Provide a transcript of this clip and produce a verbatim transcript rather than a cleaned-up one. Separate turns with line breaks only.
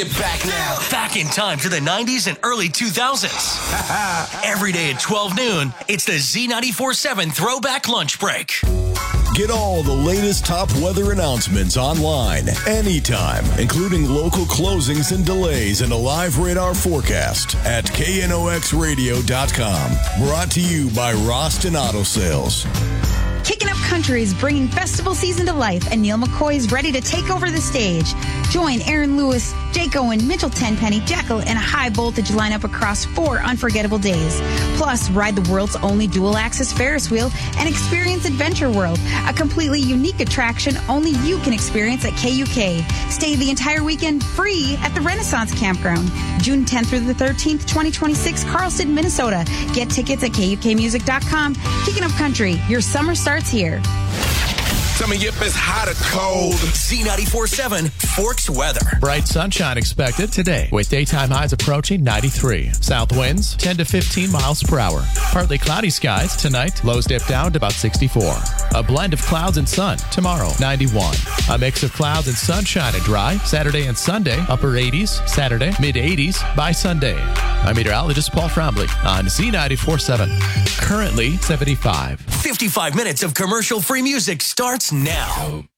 Get back now.
Back in time to the nineties and early two thousands. Every day at twelve noon, it's the Z ninety-four seven Throwback Lunch Break.
Get all the latest top weather announcements online, anytime, including local closings and delays and a live radar forecast at K N O X radio dot com. Brought to you by Roston Auto Sales.
Kicking Up Country is bringing festival season to life, and Neil McCoy is ready to take over the stage. Join Aaron Lewis, Jake Owen, Mitchell Tenpenny, Jekyll, and a high-voltage lineup across four unforgettable days. Plus, ride the world's only dual-axis Ferris wheel and experience Adventure World, a completely unique attraction only you can experience at K U K. Stay the entire weekend free at the Renaissance Campground. June tenth through the thirteenth, twenty twenty-six, Carlston, Minnesota. Get tickets at K U K music dot com. Kicking Up Country, your summer starts here.
Tell me if it's hot or cold.
Z ninety-four seven Forks weather.
Bright sunshine expected today with daytime highs approaching ninety-three. South winds ten to fifteen miles per hour. Partly cloudy skies tonight. Lows dip down to about sixty-four. A blend of clouds and sun tomorrow, ninety-one. A mix of clouds and sunshine and dry Saturday and Sunday. Upper eighties. Saturday, mid eighties by Sunday. I'm meteorologist Paul Frombley on Z ninety-four seven. Currently seventy-five.
fifty-five minutes of commercial-free music starts now.